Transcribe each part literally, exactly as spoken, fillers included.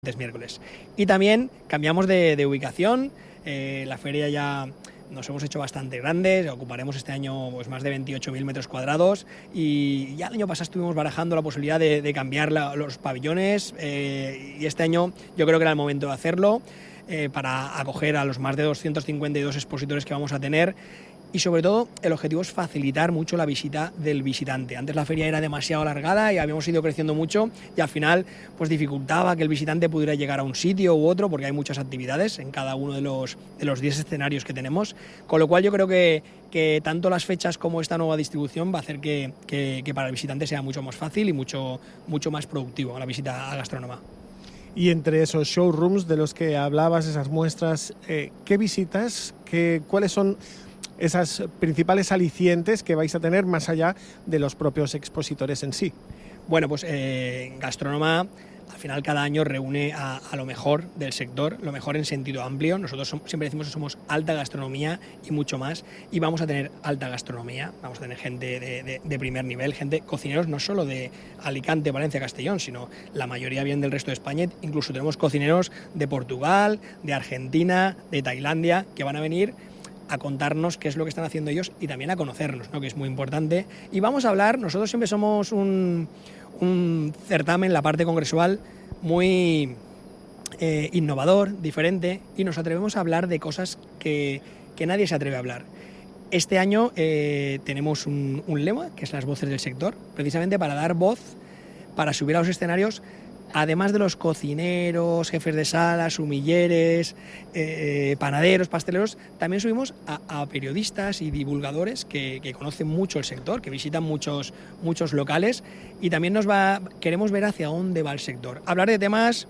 miércoles. Y también cambiamos de, de ubicación, eh, la feria ya nos hemos hecho bastante grandes, ocuparemos este año pues, más de veintiocho mil metros cuadrados y ya el año pasado estuvimos barajando la posibilidad de, de cambiar la, los pabellones eh, y este año yo creo que era el momento de hacerlo eh, para acoger a los más de doscientos cincuenta y dos expositores que vamos a tener. Y sobre todo el objetivo es facilitar mucho la visita del visitante. Antes la feria era demasiado alargada y habíamos ido creciendo mucho y al final pues dificultaba que el visitante pudiera llegar a un sitio u otro porque hay muchas actividades en cada uno de los de los diez escenarios que tenemos. Con lo cual yo creo que, que tanto las fechas como esta nueva distribución va a hacer que, que, que para el visitante sea mucho más fácil y mucho, mucho más productivo la visita a Gastronoma. Y entre esos showrooms de los que hablabas, esas muestras, eh, ¿qué visitas? Qué, ¿Cuáles son esas principales alicientes que vais a tener más allá de los propios expositores en sí? Bueno, pues eh, Gastronoma al final cada año reúne a, a lo mejor del sector, lo mejor en sentido amplio. Nosotros som, siempre decimos que somos alta gastronomía y mucho más, y vamos a tener alta gastronomía, vamos a tener gente de, de, de primer nivel, gente, cocineros no solo de Alicante, Valencia, Castellón, sino la mayoría bien del resto de España. Incluso tenemos cocineros de Portugal, de Argentina, de Tailandia, que van a venir a contarnos qué es lo que están haciendo ellos y también a conocernos, ¿no? Que es muy importante. Y vamos a hablar, nosotros siempre somos un, un certamen, la parte congresual, muy eh, innovador, diferente, y nos atrevemos a hablar de cosas que, que nadie se atreve a hablar. Este año eh, tenemos un, un lema, que es las voces del sector, precisamente para dar voz, para subir a los escenarios, además de los cocineros, jefes de sala, sumilleres, eh, panaderos, pasteleros, también subimos a, a periodistas y divulgadores que, que conocen mucho el sector, que visitan muchos, muchos locales, y también nos va, queremos ver hacia dónde va el sector. Hablar de temas,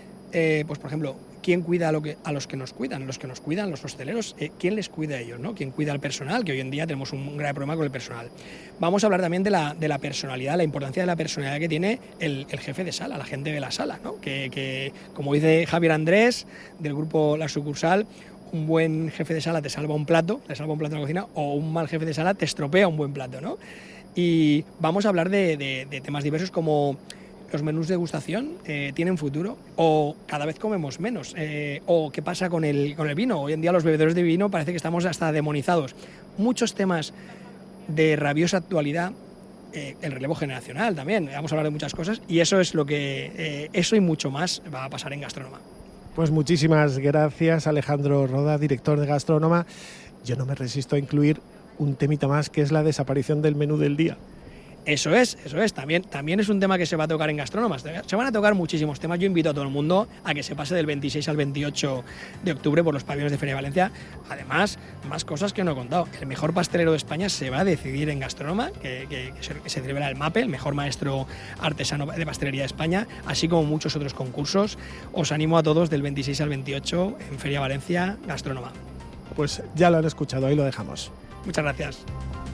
eh, pues por ejemplo, ¿quién cuida a, lo que, a los que nos cuidan? Los que nos cuidan, los hosteleros, eh, ¿quién les cuida a ellos, ¿no? ¿Quién cuida al personal? Que hoy en día tenemos un grave problema con el personal. Vamos a hablar también de la, de la personalidad, la importancia de la personalidad que tiene el, el jefe de sala, la gente de la sala, ¿no? Que, que, como dice Javier Andrés, del grupo La Sucursal, un buen jefe de sala te salva un plato, te salva un plato en la cocina, o un mal jefe de sala te estropea un buen plato, ¿no? Y vamos a hablar de, de, de temas diversos como los menús de degustación eh, tienen futuro, o cada vez comemos menos, eh, o qué pasa con el, con el vino. Hoy en día los bebedores de vino parece que estamos hasta demonizados. Muchos temas de rabiosa actualidad, eh, el relevo generacional también, vamos a hablar de muchas cosas, y eso es lo que, eh, eso y mucho más va a pasar en Gastronoma. Pues muchísimas gracias, Alejandro Roda, director de Gastronoma. Yo no me resisto a incluir un temita más, que es la desaparición del menú del día. Eso es, eso es. También, también es un tema que se va a tocar en Gastronoma. Se van a tocar muchísimos temas. Yo invito a todo el mundo a que se pase del veintiséis al veintiocho de octubre por los pabellones de Feria de Valencia. Además, más cosas que no he contado. El mejor pastelero de España se va a decidir en Gastronoma, que, que, que, se, que se celebra el MAPE, el mejor maestro artesano de pastelería de España, así como muchos otros concursos. Os animo a todos del veintiséis al veintiocho en Feria de Valencia, Gastronoma. Pues ya lo han escuchado, ahí lo dejamos. Muchas gracias.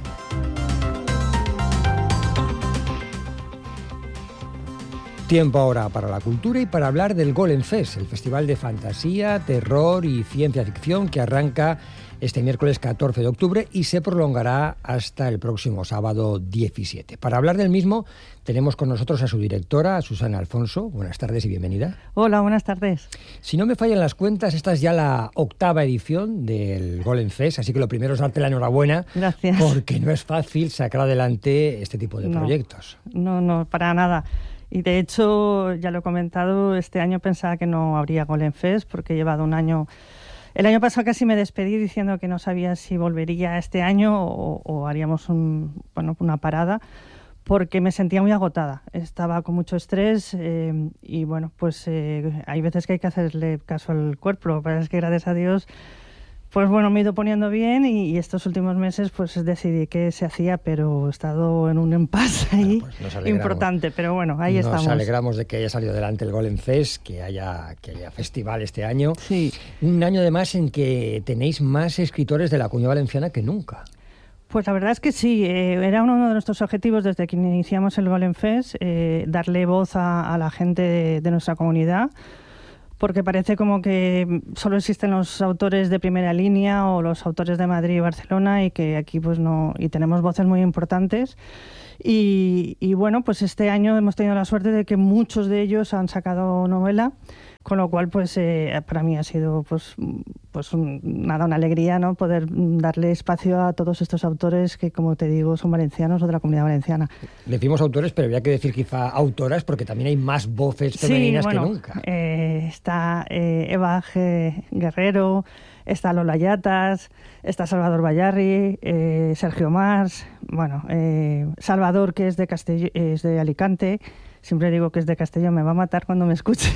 Tiempo ahora para la cultura y para hablar del Golem Fest, el festival de fantasía, terror y ciencia ficción que arranca este miércoles catorce de octubre y se prolongará hasta el próximo sábado diecisiete. Para hablar del mismo tenemos con nosotros a su directora, a Susana Alfonso. Buenas tardes y bienvenida. Hola, buenas tardes. Si no me fallan las cuentas, esta es ya la octava edición del Golem Fest, así que lo primero es darte la enhorabuena. Gracias. Porque no es fácil sacar adelante este tipo de no, proyectos. No, no, para nada. Y de hecho, ya lo he comentado, este año pensaba que no habría Golem Fest porque he llevado un año... El año pasado casi me despedí diciendo que no sabía si volvería este año o, o haríamos un, bueno, una parada, porque me sentía muy agotada. Estaba con mucho estrés eh, y bueno, pues eh, hay veces que hay que hacerle caso al cuerpo. Lo que pasa es que gracias a Dios, pues bueno, me he ido poniendo bien y, y estos últimos meses pues decidí que se hacía, pero he estado en un impasse ahí bueno, pues importante, pero bueno, ahí nos estamos. Nos alegramos de que haya salido adelante el Golem Fest, que haya, que haya festival este año. Sí. Un año además en que tenéis más escritores de la Comunidad Valenciana que nunca. Pues la verdad es que sí, eh, era uno de nuestros objetivos desde que iniciamos el Golem Fest, eh, darle voz a, a la gente de, de nuestra comunidad, porque parece como que solo existen los autores de primera línea o los autores de Madrid y Barcelona y que aquí pues no, y tenemos voces muy importantes. Y, y bueno, pues este año hemos tenido la suerte de que muchos de ellos han sacado novela. con lo cual pues eh, para mí ha sido pues, pues un, nada, una alegría, ¿no?, poder darle espacio a todos estos autores que, como te digo, son valencianos o de la Comunidad Valenciana. Decimos autores, pero habría que decir quizá autoras, porque también hay más voces femeninas sí, bueno, que nunca. Eh, está eh, Eva G. Guerrero, está Lola Yatas, está Salvador Bayarri, eh, Sergio Mars, bueno, eh, Salvador, que es de Castell- es de Alicante. Siempre digo que es de Castellón, me va a matar cuando me escuche.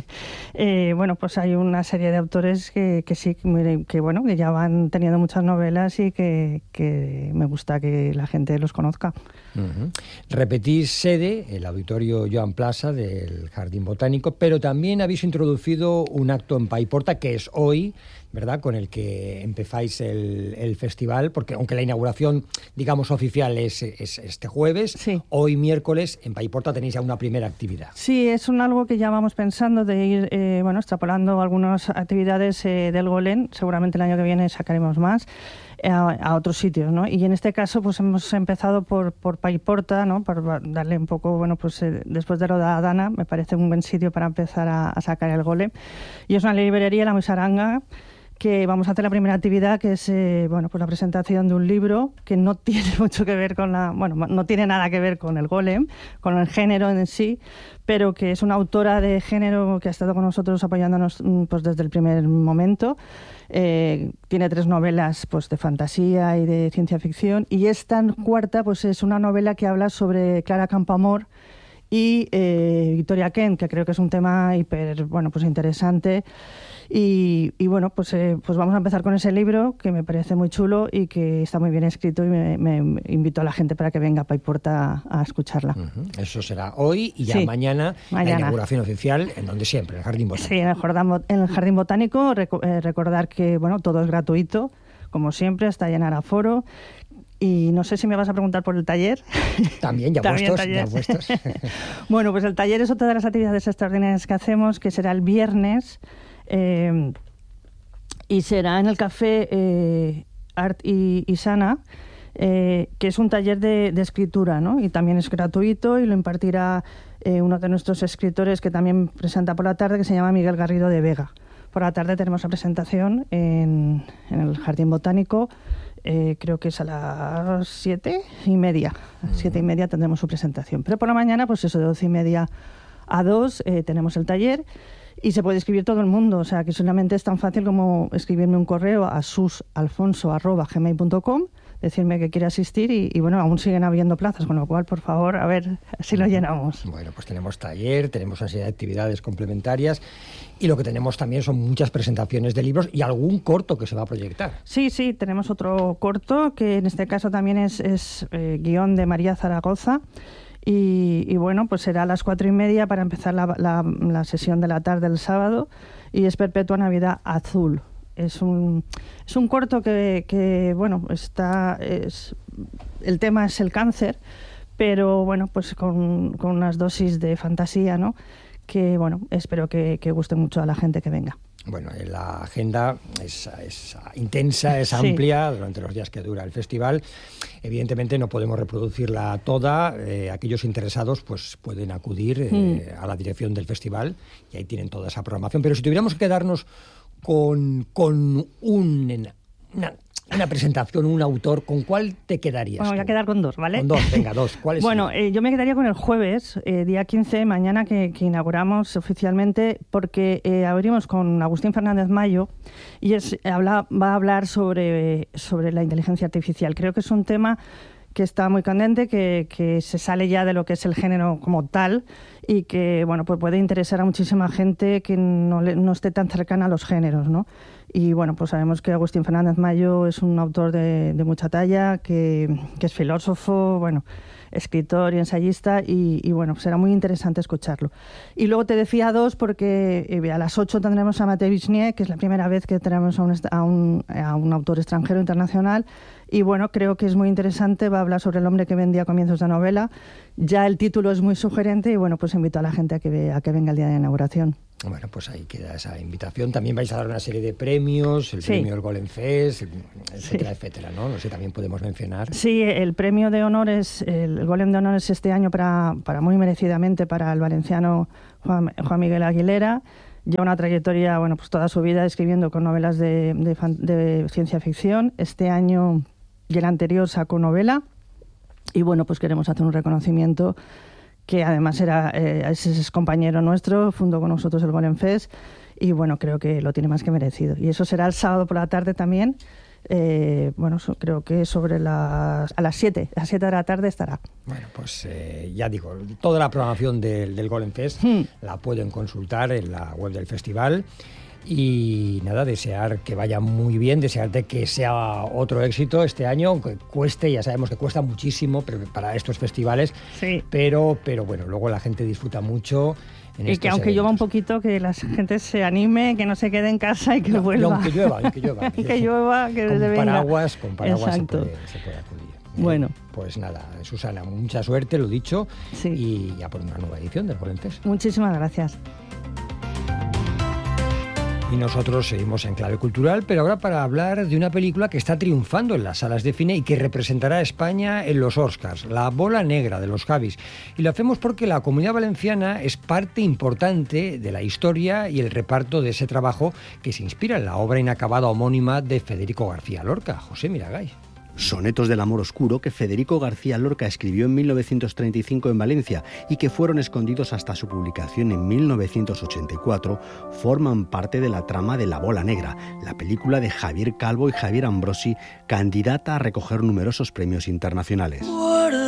eh, bueno, pues hay una serie de autores que, que sí, que, que bueno, que ya van teniendo muchas novelas y que, que me gusta que la gente los conozca. Uh-huh. Repetís sede, el Auditorio Joan Plaza del Jardín Botánico, pero también habéis introducido un acto en Paiporta, que es hoy, ¿verdad?, con el que empezáis el, el festival, porque aunque la inauguración, digamos, oficial es, es este jueves, sí. Hoy miércoles en Paiporta tenéis ya una primera actividad. Sí, es un algo que ya vamos pensando de ir, eh, bueno, extrapolando algunas actividades eh, del Golem. Seguramente el año que viene sacaremos más a, a otros sitios, ¿no? Y en este caso, pues hemos empezado por, por Paiporta, ¿no?, para darle un poco, bueno, pues eh, después de lo de Adana, me parece un buen sitio para empezar a, a sacar el Golem. Y es una librería, la Musaranga, que vamos a hacer la primera actividad, que es eh, bueno, pues la presentación de un libro que no tiene mucho que ver con la, bueno, no tiene nada que ver con el Golem, con el género en sí, pero que es una autora de género que ha estado con nosotros apoyándonos pues desde el primer momento. Eh, tiene tres novelas pues de fantasía y de ciencia ficción, y esta cuarta pues es una novela que habla sobre Clara Campoamor y eh, Victoria Kent, que creo que es un tema hiper, bueno, pues interesante. Y, y bueno, pues, eh, pues vamos a empezar con ese libro, que me parece muy chulo y que está muy bien escrito, y me, me invito a la gente para que venga a Paiporta a escucharla. Uh-huh. Eso será hoy, y ya sí, mañana, mañana la inauguración oficial, en donde siempre, en el Jardín Botánico. Sí, en el Jardín, en el Jardín Botánico. Reco- eh, recordar que bueno, todo es gratuito, como siempre, hasta llenar aforo. Y no sé si me vas a preguntar por el taller. También, ya También puestos, ya puestos. Bueno, pues el taller es otra de las actividades extraordinarias que hacemos, que será el viernes, eh, y será en el Café eh, Art y, y Sana, eh, que es un taller de, de escritura, ¿no? Y también es gratuito, y lo impartirá eh, uno de nuestros escritores, que también presenta por la tarde, que se llama Miguel Garrido de Vega. Por la tarde tenemos la presentación en, en el Jardín Botánico. Eh, creo que es a las siete y media. A las siete y media tendremos su presentación. Pero por la mañana, pues eso, de doce y media a dos, eh, tenemos el taller, y se puede escribir todo el mundo. O sea, que solamente es tan fácil como escribirme un correo a susalfonso arroba gmail punto com, decirme que quiere asistir, y, y bueno, aún siguen habiendo plazas, con lo cual, por favor, a ver si lo llenamos. Bueno, pues tenemos taller, tenemos una serie de actividades complementarias, y lo que tenemos también son muchas presentaciones de libros y algún corto que se va a proyectar. Sí, sí, tenemos otro corto, que en este caso también es, es eh, guión de María Zaragoza. Y, y bueno, pues será a las cuatro y media para empezar la, la, la sesión de la tarde del sábado, y es Perpetua Navidad Azul. Es un, es un corto que, que bueno, está, es, el tema es el cáncer, pero bueno, pues con, con unas dosis de fantasía, ¿no? Que bueno, espero que, que guste mucho a la gente que venga. Bueno, la agenda es, es intensa, es Sí. amplia durante los días que dura el festival. Evidentemente no podemos reproducirla toda. Eh, aquellos interesados pues pueden acudir eh, mm. a la dirección del festival, y ahí tienen toda esa programación. Pero si tuviéramos que quedarnos con, con un, una, una presentación, un autor, ¿con cuál te quedarías? Bueno, voy a quedar con dos, ¿vale? Con dos, venga, dos. ¿Cuáles? Bueno, eh, yo me quedaría con el jueves, eh, día quince, mañana, que, que inauguramos oficialmente, porque eh, abrimos con Agustín Fernández Mayo, y es, habla, va a hablar sobre, sobre la inteligencia artificial. Creo que es un tema que está muy candente, que, que se sale ya de lo que es el género como tal, y que bueno, pues puede interesar a muchísima gente que no, le, no esté tan cercana a los géneros, ¿no? Y bueno, pues sabemos que Agustín Fernández Mayo es un autor de, de mucha talla, que, que es filósofo, bueno, escritor y ensayista, y, y bueno, será muy interesante escucharlo. Y luego te decía dos, porque eh, a las ocho tendremos a Matei Vichnier, que es la primera vez que tenemos a un, a un, a un autor extranjero internacional, y bueno, creo que es muy interesante. Va a hablar sobre el hombre que vendía comienzos de novela. Ya el título es muy sugerente, y bueno, pues invito a la gente a que, ve, a que venga el día de inauguración. Bueno, pues ahí queda esa invitación. También vais a dar una serie de premios, el sí. premio del Golem Fest, etcétera, sí. etcétera, ¿no? No sé, también podemos mencionar. Sí, el premio de honores, el Golem de honores este año, para, para muy merecidamente para el valenciano Juan, Juan Miguel Aguilera. lleva una trayectoria, bueno, pues toda su vida escribiendo con novelas de, de, fan, de ciencia ficción. Este año y el anterior sacó novela y bueno, pues queremos hacer un reconocimiento, que además era eh, ese es compañero nuestro, fundó con nosotros el Golem Fest y bueno, creo que lo tiene más que merecido. Y eso será el sábado por la tarde también. Eh, bueno, so, creo que sobre las a las siete, a las siete de la tarde estará. Bueno, pues eh, ya digo, toda la programación del, del Golem Fest hmm. la pueden consultar en la web del festival. Y nada, desear que vaya muy bien, desearte que sea otro éxito este año, que cueste, ya sabemos que cuesta muchísimo para estos festivales, sí. pero, pero bueno, luego la gente disfruta mucho. En y que aunque llueva un poquito, que la gente se anime, que no se quede en casa y que no, vuelva. No, aunque llueva, aunque llueva. que llueva, que con venga. paraguas, con paraguas se puede, se puede acudir. Bueno. Eh, pues nada, Susana, mucha suerte, lo dicho, sí. y ya por una nueva edición del Golem Fest. Muchísimas gracias. Y nosotros seguimos en Clave Cultural, pero ahora para hablar de una película que está triunfando en las salas de cine y que representará a España en los Oscars, La Bola Negra de los Javis. Y lo hacemos porque la Comunidad Valenciana es parte importante de la historia y el reparto de ese trabajo que se inspira en la obra inacabada homónima de Federico García Lorca. José Miragay. Sonetos del amor oscuro que Federico García Lorca escribió en mil novecientos treinta y cinco en Valencia y que fueron escondidos hasta su publicación en mil novecientos ochenta y cuatro, forman parte de la trama de La Bola Negra, la película de Javier Calvo y Javier Ambrosi, candidata a recoger numerosos premios internacionales.